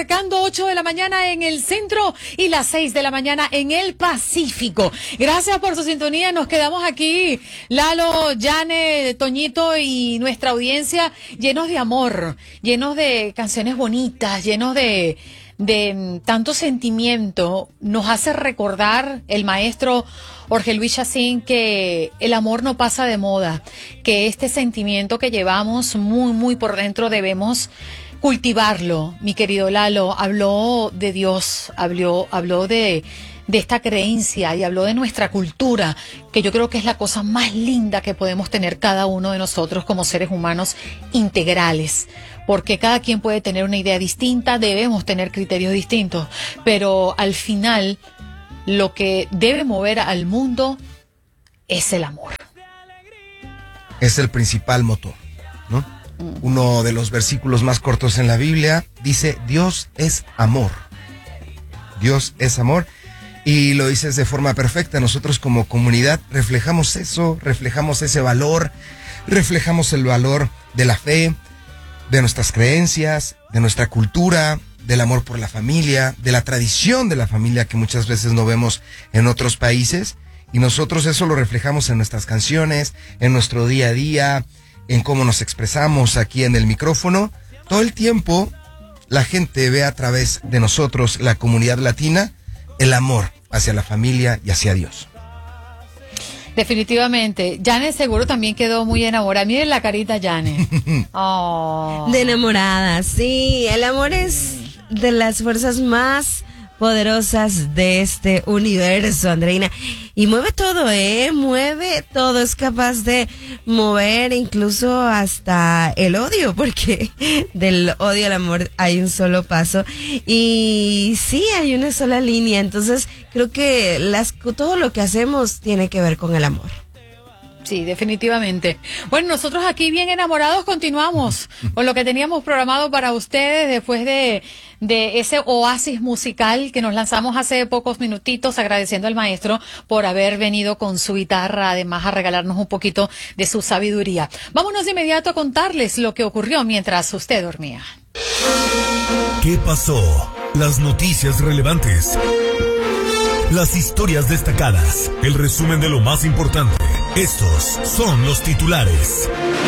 marcando 8 de la mañana en el centro y las 6 de la mañana en el Pacífico. Gracias por su sintonía. Nos quedamos aquí, Lalo, Yane, Toñito y nuestra audiencia llenos de amor, llenos de canciones bonitas, llenos de tanto sentimiento. Nos hace recordar el maestro Jorge Luis Chacín que el amor no pasa de moda, que este sentimiento que llevamos muy por dentro debemos cultivarlo. Mi querido Lalo habló de Dios, habló de esta creencia y habló de nuestra cultura, que yo creo que es la cosa más linda que podemos tener cada uno de nosotros como seres humanos integrales, porque cada quien puede tener una idea distinta, debemos tener criterios distintos, pero al final lo que debe mover al mundo es el amor. Es el principal motor, ¿no? Uno de los versículos más cortos en la Biblia dice: Dios es amor. Dios es amor. Y lo dices de forma perfecta. Nosotros como comunidad reflejamos eso, reflejamos ese valor, reflejamos el valor de la fe, de nuestras creencias, de nuestra cultura, del amor por la familia, de la tradición de la familia que muchas veces no vemos en otros países. Y nosotros eso lo reflejamos en nuestras canciones, en nuestro día a día, en cómo nos expresamos aquí en el micrófono. Todo el tiempo la gente ve a través de nosotros, la comunidad latina, el amor hacia la familia y hacia Dios. Definitivamente. Yane seguro también quedó muy enamorada. Miren la carita, Yane. Oh. De enamorada, sí. El amor es de las fuerzas más poderosas de este universo, Andreina. Y mueve todo, mueve todo. Es capaz de mover incluso hasta el odio, porque del odio al amor hay un solo paso. Y sí, hay una sola línea. Entonces, creo que todo lo que hacemos tiene que ver con el amor. Sí, definitivamente. Bueno, nosotros aquí bien enamorados continuamos con lo que teníamos programado para ustedes después de ese oasis musical que nos lanzamos hace pocos minutitos, agradeciendo al maestro por haber venido con su guitarra, además a regalarnos un poquito de su sabiduría. Vámonos de inmediato a contarles lo que ocurrió mientras usted dormía. ¿Qué pasó? Las noticias relevantes. Las historias destacadas, el resumen de lo más importante. Estos son los titulares.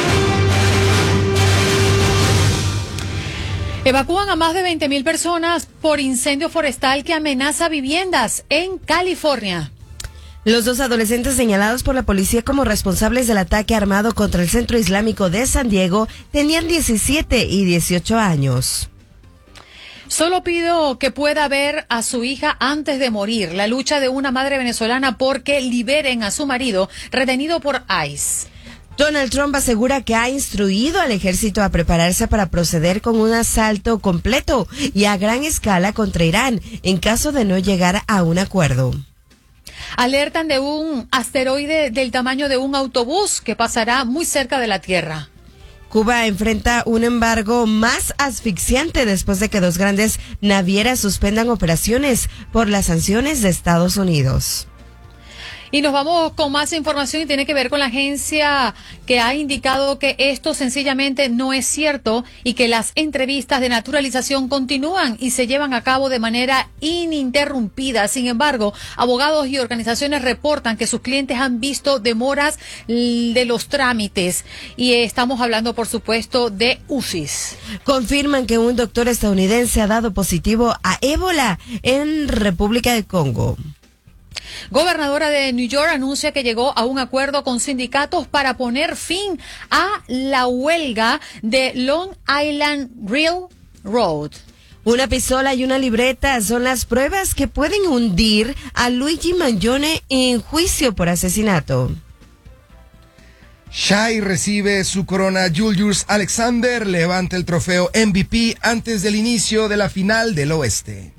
Evacúan a más de 20,000 personas por incendio forestal que amenaza viviendas en California. Los dos adolescentes señalados por la policía como responsables del ataque armado contra el Centro Islámico de San Diego tenían 17 y 18 años. Solo pido que pueda ver a su hija antes de morir. La lucha de una madre venezolana porque liberen a su marido retenido por ICE. Donald Trump asegura que ha instruido al ejército a prepararse para proceder con un asalto completo y a gran escala contra Irán en caso de no llegar a un acuerdo. Alertan de un asteroide del tamaño de un autobús que pasará muy cerca de la Tierra. Cuba enfrenta un embargo más asfixiante después de que dos grandes navieras suspendan operaciones por las sanciones de Estados Unidos. Y nos vamos con más información y tiene que ver con la agencia que ha indicado que esto sencillamente no es cierto y que las entrevistas de naturalización continúan y se llevan a cabo de manera ininterrumpida. Sin embargo, abogados y organizaciones reportan que sus clientes han visto demoras de los trámites y estamos hablando, por supuesto, de UCIs. Confirman que un doctor estadounidense ha dado positivo a ébola en República del Congo. Gobernadora de New York anuncia que llegó a un acuerdo con sindicatos para poner fin a la huelga de Long Island Railroad. Una pistola y una libreta son las pruebas que pueden hundir a Luigi Mangione en juicio por asesinato. Shai recibe su corona. Julius Alexander levanta el trofeo MVP antes del inicio de la final del Oeste.